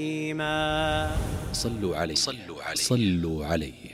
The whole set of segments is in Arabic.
صلوا عليه صلوا عليه.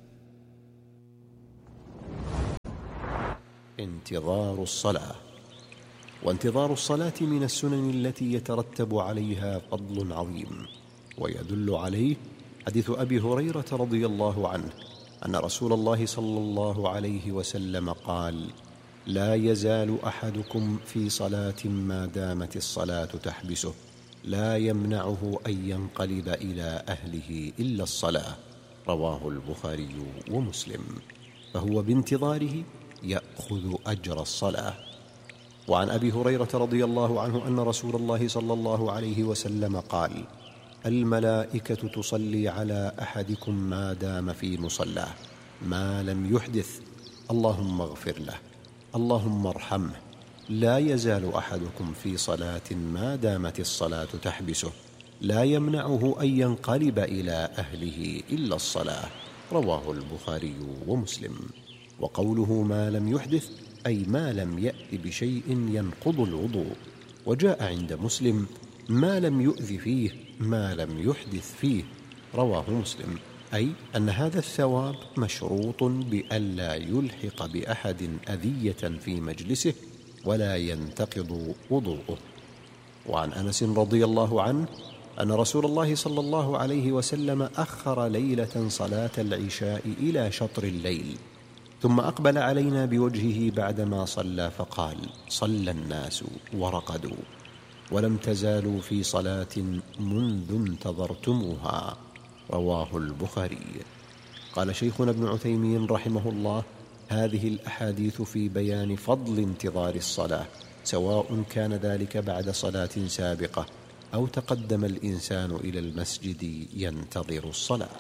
انتظار الصلاة. وانتظار الصلاة من السنن التي يترتب عليها فضل عظيم، ويدل عليه حديث أبي هريرة رضي الله عنه أن رسول الله صلى الله عليه وسلم قال: لا يزال أحدكم في صلاة ما دامت الصلاة تحبسه، لا يمنعه أن ينقلب إلى أهله إلا الصلاة. رواه البخاري ومسلم. فهو بانتظاره يأخذ أجر الصلاة. وعن أبي هريرة رضي الله عنه أن رسول الله صلى الله عليه وسلم قال: الملائكة تصلي على أحدكم ما دام في مصلاه ما لم يحدث، اللهم اغفر له، اللهم ارحمه. لا يزال أحدكم في صلاة ما دامت الصلاة تحبسه، لا يمنعه أن ينقلب إلى أهله إلا الصلاة. رواه البخاري ومسلم. وقوله ما لم يحدث أي ما لم يأت بشيء ينقض الوضوء. وجاء عند مسلم ما لم يؤذ فيه، ما لم يحدث فيه. رواه مسلم. أي أن هذا الثواب مشروط بألا يلحق بأحد أذية في مجلسه ولا ينتقض وضوءه. وعن أنس رضي الله عنه أن رسول الله صلى الله عليه وسلم أخر ليلة صلاة العشاء إلى شطر الليل، ثم أقبل علينا بوجهه بعدما صلى فقال: صلى الناس ورقدوا ولم تزالوا في صلاة منذ انتظرتموها. رواه البخاري. قال شيخنا ابن عثيمين رحمه الله: هذه الأحاديث في بيان فضل انتظار الصلاة، سواء كان ذلك بعد صلاة سابقة أو تقدم الإنسان إلى المسجد ينتظر الصلاة.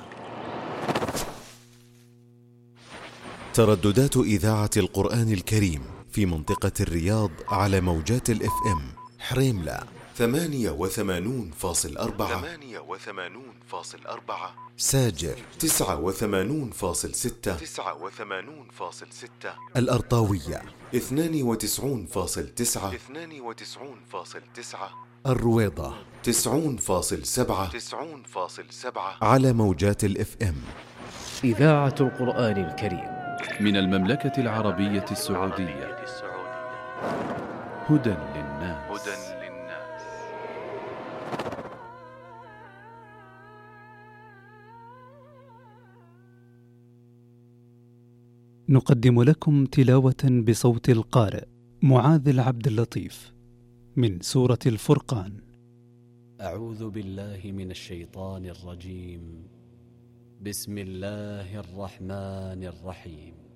ترددات إذاعة القرآن الكريم في منطقة الرياض على موجات الإف إم: حريملة 88.4، ساجر 89.6، الأرطاوية 92.9، الرويضة 90.7 على موجات الإف إم. إذاعة القرآن الكريم من المملكة العربية السعودية. هدى للناس. نقدم لكم تلاوة بصوت القارئ معاذ العبد اللطيف من سورة الفرقان. أعوذ بالله من الشيطان الرجيم. بسم الله الرحمن الرحيم.